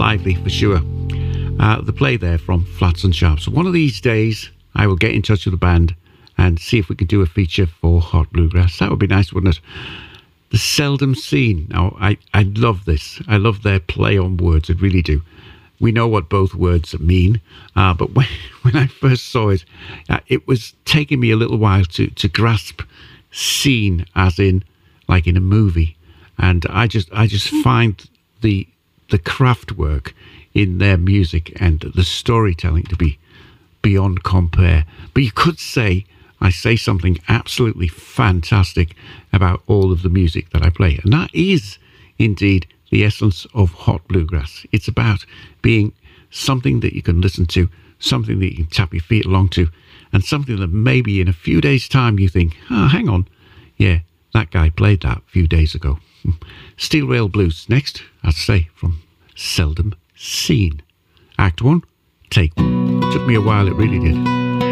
lively for sure. The play there from Flats and Sharps. One of these days, I will get in touch with the band and see if we can do a feature for Hot Bluegrass. That would be nice, wouldn't it? The Seldom Seen. Now, I love this. I love their play on words. I really do. We know what both words mean, but when I first saw it, it was taking me a little while to grasp scene as in, like in a movie. And I just find the craft work in their music and the storytelling to be beyond compare. But you could say I say something absolutely fantastic about all of the music that I play. And that is indeed the essence of Hot Bluegrass. It's about being something that you can listen to, something that you can tap your feet along to, and something that maybe in a few days' time you think, oh, hang on, yeah, that guy played that a few days ago. Steel Rail Blues next, as I say, from Seldom Seen. Act 1, take 1. Took me a while, it really did.